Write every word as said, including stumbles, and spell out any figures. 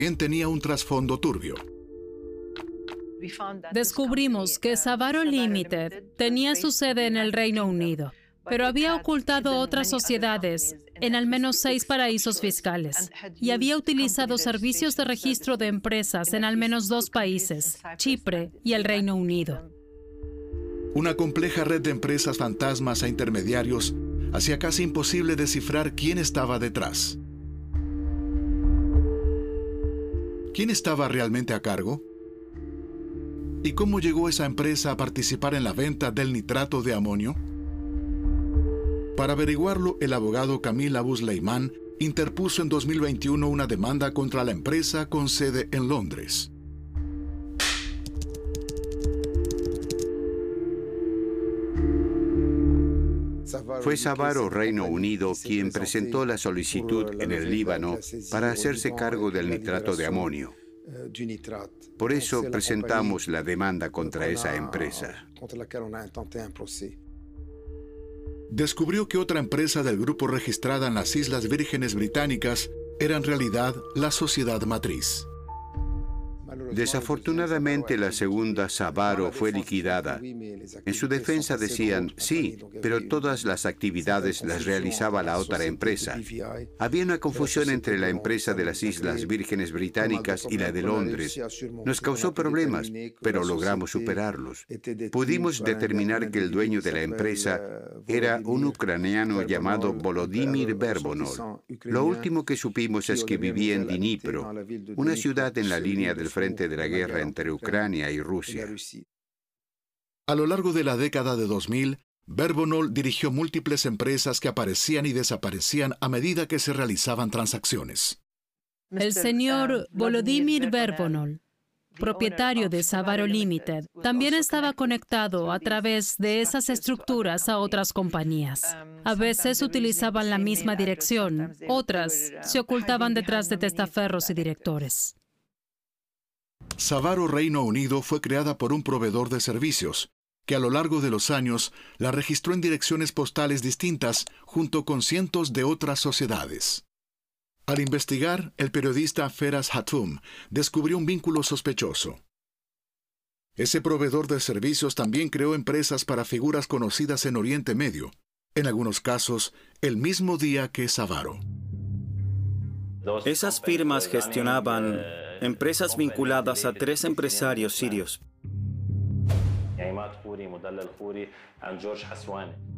también tenía un trasfondo turbio. Descubrimos que Savaro Limited tenía su sede en el Reino Unido, pero había ocultado otras sociedades en al menos seis paraísos fiscales y había utilizado servicios de registro de empresas en al menos dos países, Chipre y el Reino Unido. Una compleja red de empresas fantasmas e intermediarios hacía casi imposible descifrar quién estaba detrás. ¿Quién estaba realmente a cargo? ¿Y cómo llegó esa empresa a participar en la venta del nitrato de amonio? Para averiguarlo, el abogado Camille Abu Sleiman interpuso en dos mil veintiuno una demanda contra la empresa con sede en Londres. Fue Savaro, Reino Unido, quien presentó la solicitud en el Líbano para hacerse cargo del nitrato de amonio. Por eso presentamos la demanda contra esa empresa. Descubrió que otra empresa del grupo registrada en las Islas Vírgenes Británicas era en realidad la sociedad matriz. Desafortunadamente, la segunda, Savaro, fue liquidada. En su defensa decían, sí, pero todas las actividades las realizaba la otra empresa. Había una confusión entre la empresa de las Islas Vírgenes Británicas y la de Londres. Nos causó problemas, pero logramos superarlos. Pudimos determinar que el dueño de la empresa era un ucraniano llamado Volodymyr Verbonol. Lo último que supimos es que vivía en Dnipro, una ciudad en la línea del frente de la guerra entre Ucrania y Rusia. A lo largo de la década de dos mil, Verbonol dirigió múltiples empresas que aparecían y desaparecían a medida que se realizaban transacciones. El señor Volodymyr Verbonol, propietario de Savaro Limited, también estaba conectado a través de esas estructuras a otras compañías. A veces utilizaban la misma dirección, otras se ocultaban detrás de testaferros y directores. Savaro Reino Unido fue creada por un proveedor de servicios, que a lo largo de los años la registró en direcciones postales distintas junto con cientos de otras sociedades. Al investigar, el periodista Feras Hatum descubrió un vínculo sospechoso. Ese proveedor de servicios también creó empresas para figuras conocidas en Oriente Medio, en algunos casos, el mismo día que Savaro. Esas firmas gestionaban empresas vinculadas a tres empresarios sirios.